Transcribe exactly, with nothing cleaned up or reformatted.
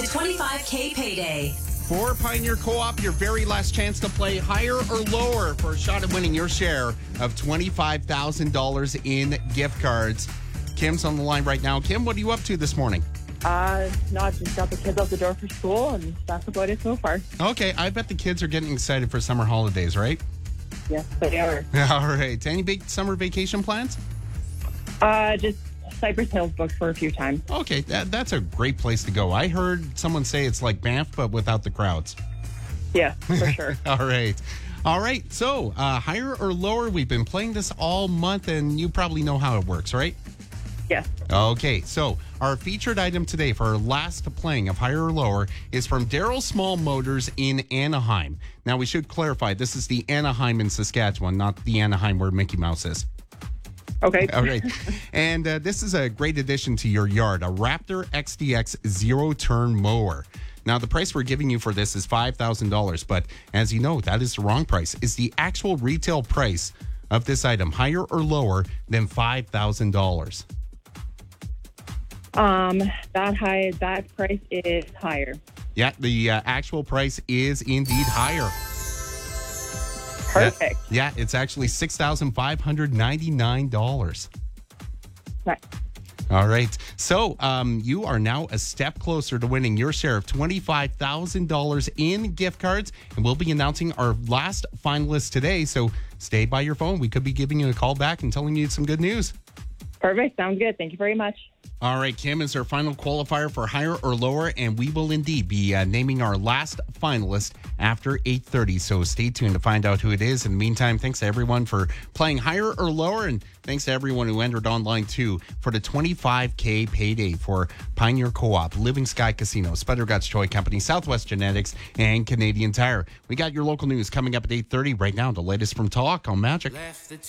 to twenty-five K payday. For Pioneer Co-op, your very last chance to play higher or lower for a shot at winning your share of twenty-five thousand dollars in gift cards. Kim's on the line right now. Kim, what are you up to this morning? Uh, no, just got the kids out the door for school, and that's about it so far. Okay, I bet the kids are getting excited for summer holidays, right? Yes, they are. All right. Any big summer vacation plans? Uh, just Cypress Hills booked for a few times. Okay, that, that's a great place to go. I heard someone say it's like Banff, but without the crowds. Yeah, for sure. All right. All right. So, uh, higher or lower? We've been playing this all month, and you probably know how it works, right? Yes. Okay, so our featured item today for our last playing of higher or lower is from Daryl Small Motors in Anaheim. Now, we should clarify, this is the Anaheim in Saskatchewan, not the Anaheim where Mickey Mouse is. Okay. All right. And uh, this is a great addition to your yard, a Raptor X D X zero-turn mower. Now, the price we're giving you for this is five thousand dollars, but as you know, that is the wrong price. Is the actual retail price of this item higher or lower than five thousand dollars? Um, that high, that price is higher. Yeah, the uh, actual price is indeed higher. Perfect. That, yeah, it's actually six thousand five hundred ninety-nine dollars. Nice. All right. So um, you are now a step closer to winning your share of twenty-five thousand dollars in gift cards. And we'll be announcing our last finalist today. So stay by your phone. We could be giving you a call back and telling you some good news. Perfect. Sounds good. Thank you very much. All right, Kim is our final qualifier for higher or lower, and we will indeed be uh, naming our last finalist after eight thirty. So stay tuned to find out who it is. In the meantime, thanks to everyone for playing higher or lower, and thanks to everyone who entered online too for the twenty-five K payday for Pioneer Co-op, Living Sky Casino, Spider Guts Toy Company, Southwest Genetics, and Canadian Tire. We got your local news coming up at eight thirty right now. The latest from Talk on Magic.